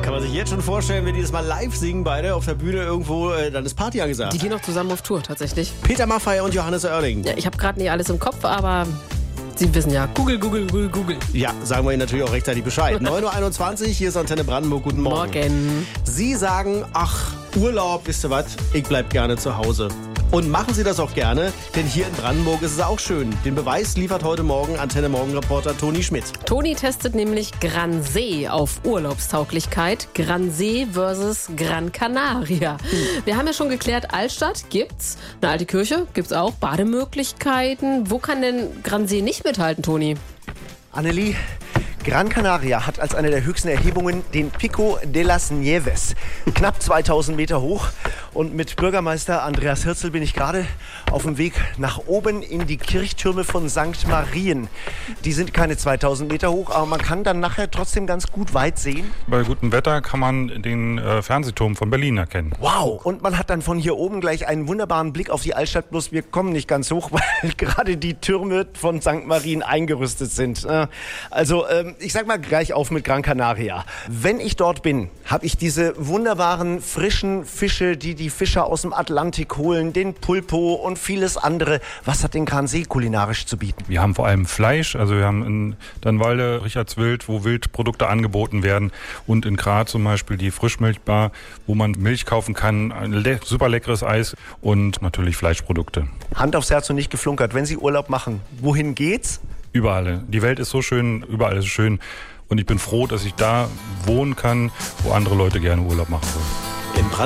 Kann man sich jetzt schon vorstellen, wenn die das mal live singen, beide auf der Bühne irgendwo, dann ist Party angesagt. Die gehen auch zusammen auf Tour, tatsächlich. Peter Maffay und Johannes Oerling. Ja, ich habe gerade nicht alles im Kopf, aber Sie wissen ja. Google. Ja, sagen wir Ihnen natürlich auch rechtzeitig Bescheid. 9.21 Uhr, hier ist Antenne Brandenburg. Guten Morgen. Morgen. Sie sagen, ach, Urlaub, wisst ihr was, ich bleib gerne zu Hause. Und machen Sie das auch gerne, denn hier in Brandenburg ist es auch schön. Den Beweis liefert heute Morgen Antenne-Morgen-Reporter Toni Schmidt. Toni testet nämlich Gran See auf Urlaubstauglichkeit. Gran See versus Gran Canaria. Wir haben ja schon geklärt, Altstadt gibt's, eine alte Kirche gibt's auch, Bademöglichkeiten. Wo kann denn Gran See nicht mithalten, Toni? Annelie, Gran Canaria hat als eine der höchsten Erhebungen den Pico de las Nieves. Knapp 2000 Meter hoch. Und mit Bürgermeister Andreas Hirzel bin ich gerade auf dem Weg nach oben in die Kirchtürme von St. Marien. Die sind keine 2000 Meter hoch, aber man kann dann nachher trotzdem ganz gut weit sehen. Bei gutem Wetter kann man den Fernsehturm von Berlin erkennen. Wow! Und man hat dann von hier oben gleich einen wunderbaren Blick auf die Altstadt. Bloß wir kommen nicht ganz hoch, weil gerade die Türme von St. Marien eingerüstet sind. Also ich sag mal gleich auf mit Gran Canaria. Wenn ich dort bin, habe ich diese wunderbaren frischen Fische, die Fischer aus dem Atlantik holen, den Pulpo und vieles andere. Was hat denn Gran See kulinarisch zu bieten? Wir haben vor allem Fleisch, also wir haben in Dannwalde Richardswild, wo Wildprodukte angeboten werden, und in Graz zum Beispiel die Frischmilchbar, wo man Milch kaufen kann, ein super leckeres Eis und natürlich Fleischprodukte. Hand aufs Herz und nicht geflunkert. Wenn Sie Urlaub machen, wohin geht's? Überall. Die Welt ist so schön, überall ist es schön, und ich bin froh, dass ich da wohnen kann, wo andere Leute gerne Urlaub machen wollen. In